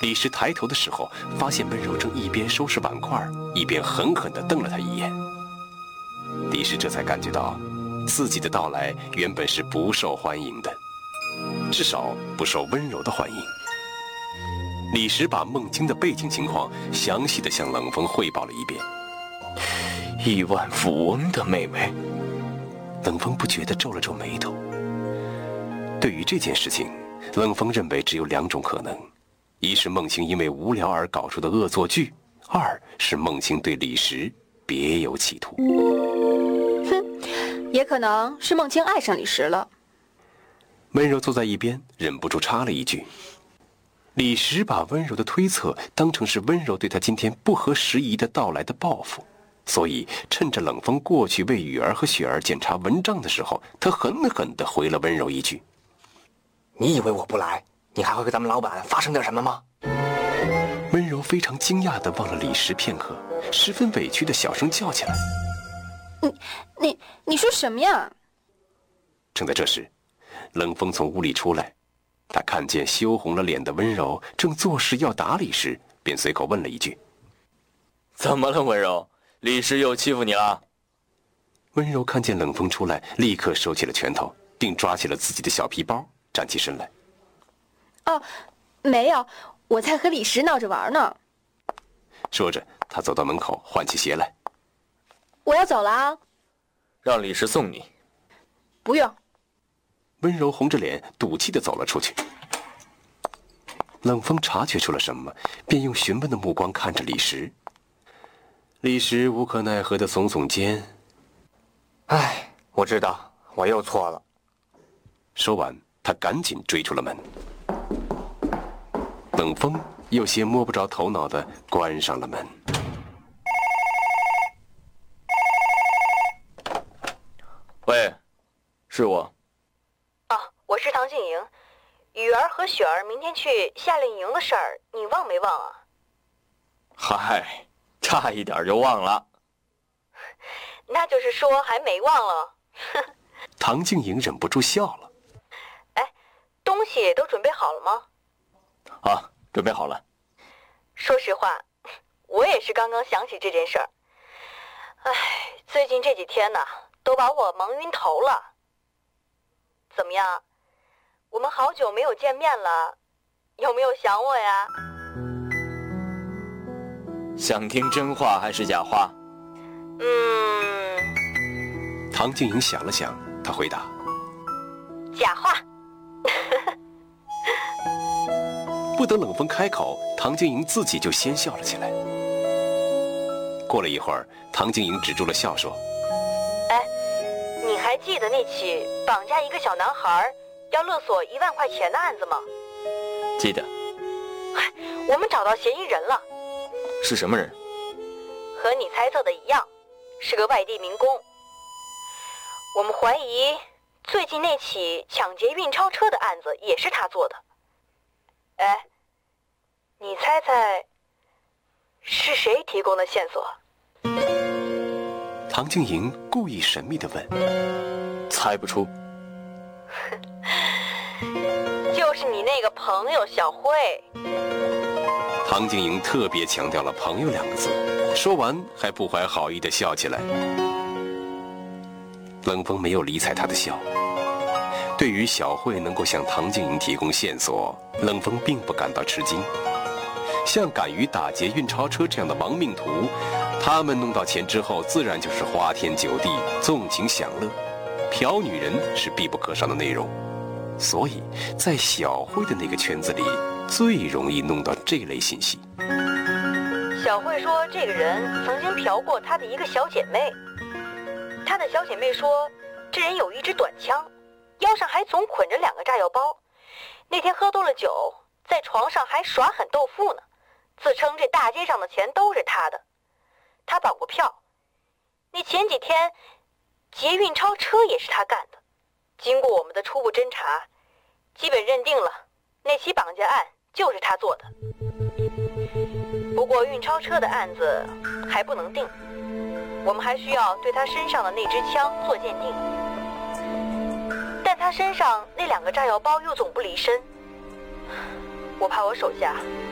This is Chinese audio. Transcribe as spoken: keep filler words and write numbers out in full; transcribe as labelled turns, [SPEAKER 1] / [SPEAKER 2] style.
[SPEAKER 1] 李石抬头的时候，发现温柔正一边收拾碗筷，一边狠狠地瞪了他一眼。李石这才感觉到，自己的到来原本是不受欢迎的，至少不受温柔的欢迎。李石把孟青的背景情况详细地向冷风汇报了一遍。
[SPEAKER 2] 亿万富翁的妹妹。
[SPEAKER 1] 冷风不觉地皱了皱眉头。对于这件事情，冷风认为只有两种可能：一是孟青因为无聊而搞出的恶作剧，二是孟青对李石别有企图。
[SPEAKER 3] 哼，也可能是孟青爱上李石了。
[SPEAKER 1] 温柔坐在一边，忍不住插了一句。李石把温柔的推测当成是温柔对他今天不合时宜的到来的报复，所以趁着冷风过去为雨儿和雪儿检查蚊帐的时候，他狠狠地回了温柔一句：
[SPEAKER 2] 你以为我不来，你还会跟咱们老板发生点什么吗？
[SPEAKER 1] 温柔非常惊讶地望了李石片刻，十分委屈地小声叫起来：
[SPEAKER 3] 你你你说什么呀？
[SPEAKER 1] 正在这时，冷风从屋里出来，他看见羞红了脸的温柔正作势要打李石，便随口问了一句：
[SPEAKER 2] 怎么了，温柔？李石又欺负你了？
[SPEAKER 1] 温柔看见冷风出来，立刻收起了拳头，并抓起了自己的小皮包，站起身来。
[SPEAKER 3] 哦，没有，我在和李石闹着玩呢。
[SPEAKER 1] 说着，他走到门口换起鞋来。
[SPEAKER 3] 我要走了啊。
[SPEAKER 2] 让李石送你。
[SPEAKER 3] 不用。
[SPEAKER 1] 温柔红着脸赌气地走了出去。冷风察觉出了什么，便用询问的目光看着李石。李石无可奈何地耸耸肩：
[SPEAKER 2] 唉，我知道，我又错了。
[SPEAKER 1] 说完，他赶紧追出了门。冷风有些摸不着头脑地关上了门。
[SPEAKER 2] 喂，是我。
[SPEAKER 4] 啊，我是唐静莹。雨儿和雪儿明天去夏令营的事儿，你忘没忘啊？
[SPEAKER 2] 嗨，差一点就忘了。
[SPEAKER 4] 那就是说还没忘了。
[SPEAKER 1] 唐静莹忍不住笑了。
[SPEAKER 4] 哎，东西都准备好了吗？
[SPEAKER 2] 啊，准备好了。
[SPEAKER 4] 说实话，我也是刚刚想起这件事儿。哎，最近这几天呢，都把我忙晕头了。怎么样？我们好久没有见面了，有没有想我呀？
[SPEAKER 2] 想听真话还是假话？
[SPEAKER 4] 嗯。
[SPEAKER 1] 唐静莹想了想，她回答：
[SPEAKER 4] 假话。
[SPEAKER 1] 不等冷风开口，唐静莹自己就先笑了起来。过了一会儿，唐静莹止住了笑，说：
[SPEAKER 4] 哎，你还记得那起绑架一个小男孩要勒索一万块钱的案子吗？
[SPEAKER 2] 记得。
[SPEAKER 4] 哎，我们找到嫌疑人了。
[SPEAKER 2] 是什么人？
[SPEAKER 4] 和你猜测的一样，是个外地民工。我们怀疑最近那起抢劫运钞车的案子也是他做的。哎，你猜猜是谁提供的线索？
[SPEAKER 1] 唐静莹故意神秘地问。
[SPEAKER 2] 猜不出。
[SPEAKER 4] 就是你那个朋友小慧。
[SPEAKER 1] 唐静莹特别强调了“朋友”两个字，说完还不怀好意地笑起来。冷风没有理睬她的笑。对于小慧能够向唐静莹提供线索，冷风并不感到吃惊。像敢于打劫运钞车这样的亡命徒，他们弄到钱之后，自然就是花天酒地、纵情享乐，嫖女人是必不可少的内容。所以，在小慧的那个圈子里，最容易弄到这类信息。
[SPEAKER 4] 小慧说，这个人曾经嫖过她的一个小姐妹。她的小姐妹说，这人有一支短枪，腰上还总捆着两个炸药包。那天喝多了酒，在床上还耍狠斗富呢，自称这大街上的钱都是他的。他绑过票，那前几天劫运钞车也是他干的。经过我们的初步侦查，基本认定了那起绑架案就是他做的。不过运钞车的案子还不能定，我们还需要对他身上的那支枪做鉴定。但他身上那两个炸药包又总不离身，我怕我手下